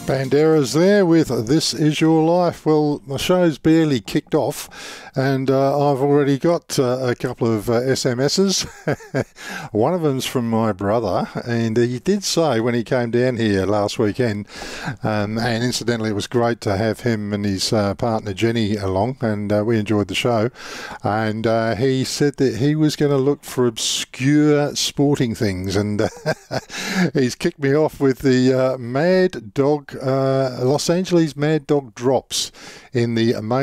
Banderas there with This Is Your Life. Well, the show's barely kicked off and I've already got a couple of SMSs. One of them's from my brother, and he did say when he came down here last weekend, and incidentally it was great to have him and his partner Jenny along, and we enjoyed the show, and he said that he was going to look for obscure sporting things, and he's kicked me off with the Mad Dog Los Angeles Mad Dog drops in the